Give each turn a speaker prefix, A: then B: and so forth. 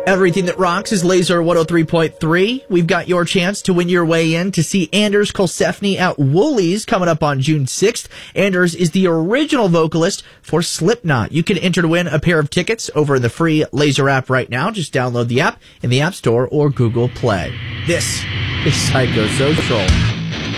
A: Everything that rocks is Laser 103.3. We've got your chance to win your way in to see Anders Kolsefny at Woolies coming up on June 6th. Anders is the original vocalist for Slipknot. You can enter to win a pair of tickets over in the free Laser app right now. Just download the app in the App Store or Google Play. This is Psychosocial.